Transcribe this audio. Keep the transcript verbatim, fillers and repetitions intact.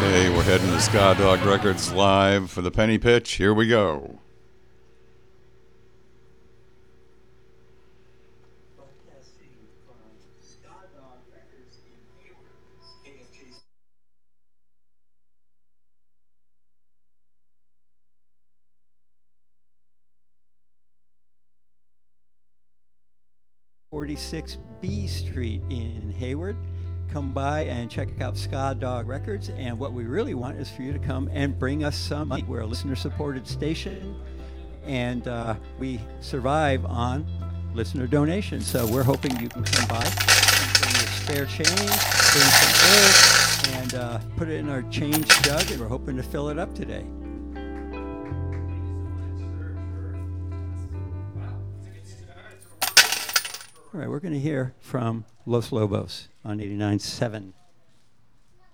Okay, we're heading to Ska Dog Records live for the penny pitch. Here we go. forty-six B Street in Hayward. Come by and check out Ska Dog Records, and what we really want is for you to come and bring us some money. We're a listener-supported station, and uh, we survive on listener donations. So we're hoping you can come by, bring your spare change, bring some oil, and uh, put it in our change jug, and we're hoping to fill it up today. All right, we're going to hear from Los Lobos on eighty-nine point seven.